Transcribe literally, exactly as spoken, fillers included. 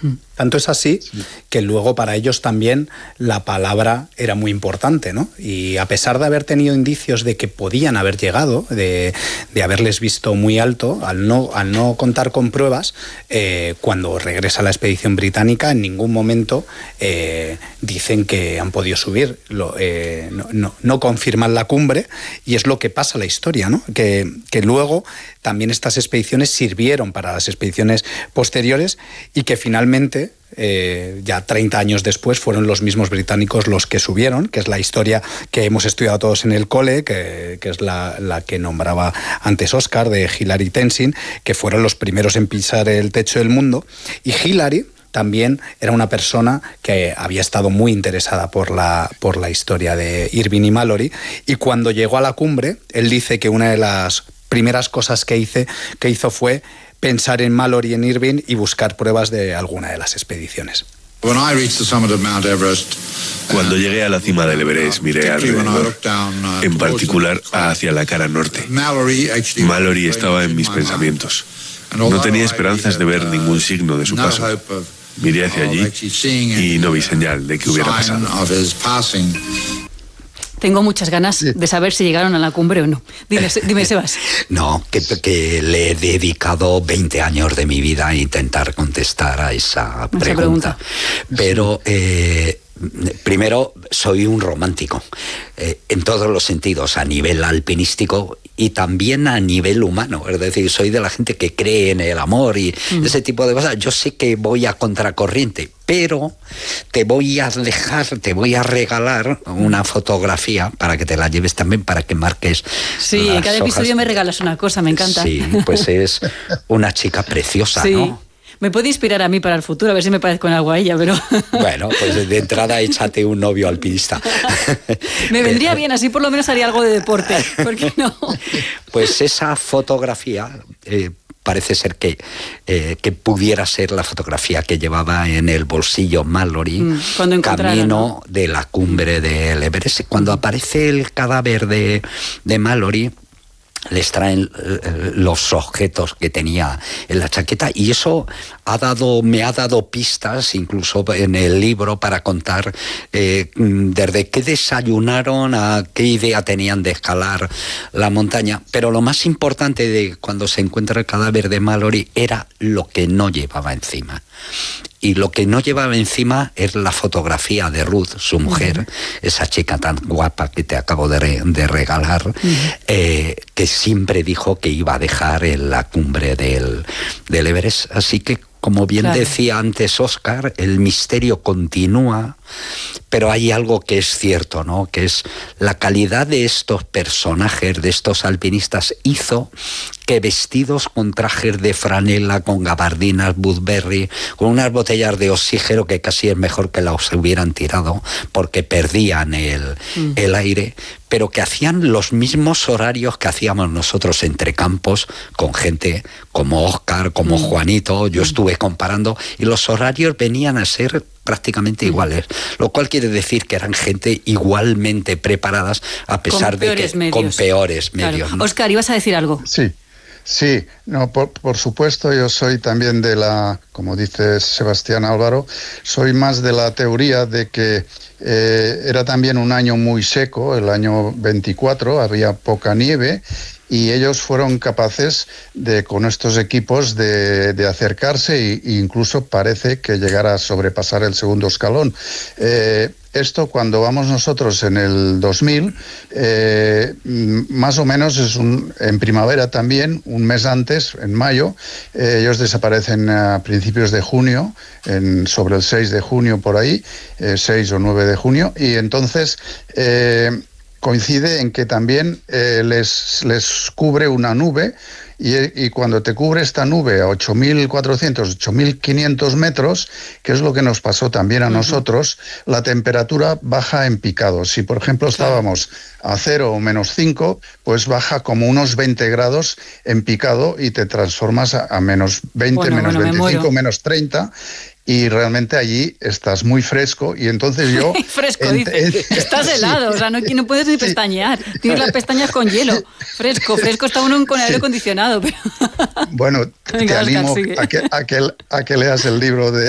Tanto es así que luego para ellos también la palabra era muy importante, ¿no? Y a pesar de haber tenido indicios de que podían haber llegado, de, de haberles visto muy alto, al no, al no contar con pruebas, eh, cuando regresa la expedición británica, en ningún momento eh, dicen que han podido subir, lo, eh, no, no, no confirman la cumbre, y es lo que pasa en la historia, ¿no? Que, que luego también estas expediciones sirvieron para las expediciones posteriores y que finalmente, eh, ya treinta años después, fueron los mismos británicos los que subieron, que es la historia que hemos estudiado todos en el cole, que, que es la, la que nombraba antes Oscar, de Hillary Tenzing, que fueron los primeros en pisar el techo del mundo. Y Hillary también era una persona que había estado muy interesada por la, por la historia de Irving y Mallory, y cuando llegó a la cumbre, él dice que una de las primeras cosas que, hice, que hizo fue pensar en Mallory y en Irving y buscar pruebas de alguna de las expediciones. Cuando llegué a la cima del Everest miré alrededor, en particular hacia la cara norte. Mallory estaba en mis pensamientos. No tenía esperanzas de ver ningún signo de su paso. Miré hacia allí y no vi señal de que hubiera pasado. Tengo muchas ganas de saber si llegaron a la cumbre o no. Dime, dime Sebas. No, que, que le he dedicado veinte años de mi vida a intentar contestar a esa pregunta. Esa pregunta. Pero eh, primero, soy un romántico, eh, en todos los sentidos, a nivel alpinístico y también a nivel humano. Es decir, soy de la gente que cree en el amor y mm. ese tipo de cosas. Yo sé que voy a contracorriente, pero te voy a dejar, te voy a regalar una fotografía para que te la lleves también, para que marques. Sí, en cada episodio hojas. Me regalas una cosa, me encanta. Sí, pues es una chica preciosa, sí. ¿no? Me puede inspirar a mí para el futuro, a ver si me parezco en algo a ella, pero... Bueno, pues de entrada échate un novio alpinista. Me vendría bien, así por lo menos haría algo de deporte, ¿por qué no? Pues esa fotografía... Eh, parece ser que, eh, que pudiera ser la fotografía que llevaba en el bolsillo Mallory, mm, camino, ¿no?, de la cumbre del Everest. Cuando aparece el cadáver de, de Mallory, les traen los objetos que tenía en la chaqueta, y eso ha dado, me ha dado pistas, incluso en el libro, para contar eh, desde qué desayunaron a qué idea tenían de escalar la montaña. Pero lo más importante de cuando se encuentra el cadáver de Mallory era lo que no llevaba encima. Y lo que no llevaba encima es la fotografía de Ruth, su mujer, uh-huh. esa chica tan guapa que te acabo de, re, de regalar, uh-huh. eh, que siempre dijo que iba a dejar en la cumbre del, del Everest. Así que, como bien claro. decía antes Oscar, el misterio continúa, pero hay algo que es cierto, ¿no? Que es la calidad de estos personajes, de estos alpinistas, hizo que vestidos con trajes de franela, con gabardinas Woodbury, con unas botellas de oxígeno que casi es mejor que las hubieran tirado porque perdían el, mm. el aire, pero que hacían los mismos horarios que hacíamos nosotros entre campos con gente como Oscar, como mm. Juanito. Yo mm. estuve comparando y los horarios venían a ser prácticamente iguales, lo cual quiere decir que eran gente igualmente preparadas a pesar de que medios. con peores medios. Claro. ¿No? Oscar, ¿ibas a decir algo? Sí. Sí, no, por, por supuesto, yo soy también de la, como dice Sebastián Álvaro, soy más de la teoría de que eh, era también un año muy seco, el año veinticuatro, había poca nieve, y ellos fueron capaces de, con estos equipos, de, de acercarse e incluso parece que llegar a sobrepasar el segundo escalón. Eh, Esto, cuando vamos nosotros en el dos mil, eh, más o menos es un, en primavera también, un mes antes, en mayo, eh, ellos desaparecen a principios de junio, en, sobre el seis de junio por ahí, eh, seis o nueve de junio, y entonces eh, coincide en que también eh, les, les cubre una nube. Y, y cuando te cubre esta nube a ocho mil cuatrocientos, ocho mil quinientos metros, que es lo que nos pasó también a uh-huh. nosotros, la temperatura baja en picado. Si, por ejemplo, estábamos a cero o menos cinco, pues baja como unos veinte grados en picado y te transformas a, a menos veinte, bueno, menos bueno, veinticinco, menos treinta. Y realmente allí estás muy fresco y entonces yo... fresco, ent- dice. Estás helado, sí. O sea, no, no puedes ni pestañear. Tienes las pestañas con hielo. Fresco, fresco está uno con aire acondicionado. Pero... Bueno, te Venga, animo Oscar, a, que, a, que, a que leas el libro de